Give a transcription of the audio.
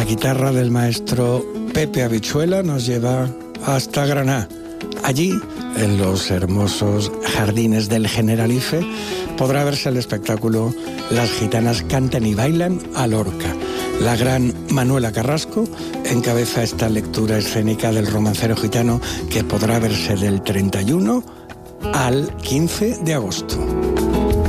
guitarra del maestro Pepe Habichuela nos lleva hasta Granada. Allí, en los hermosos jardines del Generalife, podrá verse el espectáculo Las gitanas cantan y bailan a Lorca. La gran Manuela Carrasco encabeza esta lectura escénica del romancero gitano que podrá verse del 31 al 15 de agosto.